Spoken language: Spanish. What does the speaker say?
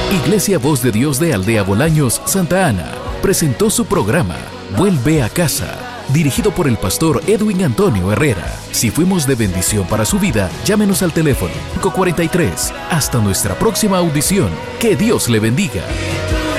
Iglesia Voz de Dios de Aldea Bolaños, Santa Ana, presentó su programa Vuelve a Casa, dirigido por el pastor Edwin Antonio Herrera. Si fuimos de bendición para su vida, llámenos al teléfono 543. Hasta nuestra próxima audición. Que Dios le bendiga.